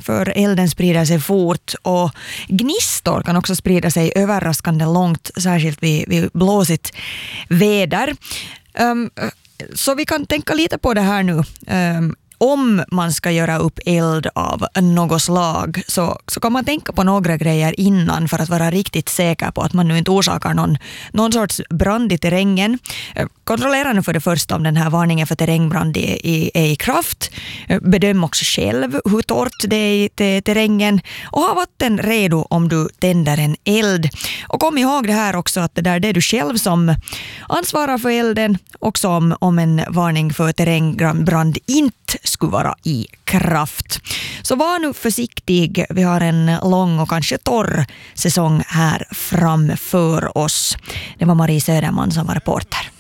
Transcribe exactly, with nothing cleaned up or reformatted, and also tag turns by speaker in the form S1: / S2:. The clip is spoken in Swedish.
S1: för elden sprider sig fort och gnistor kan också sprida sig överraskande långt, särskilt vid, vid blåsigt väder. Um, så vi kan tänka lite på det här nu. Um, Om man ska göra upp eld av något slag så, så kan man tänka på några grejer innan för att vara riktigt säker på att man nu inte orsakar någon, någon sorts brand i terrängen. Kontrollera nu för det första om den här varningen för terrängbrand är, är, är i kraft. Bedöm också själv hur torrt det är i terrängen och ha vatten redo om du tänder en eld. Och kom ihåg det här också att det, där, det är du själv som ansvarar för elden, också om, om en varning för terrängbrand inte skulle vara i kraft. Så var nu försiktig. Vi har en lång och kanske torr säsong här framför oss. Det var Marie Söderman som var reporter.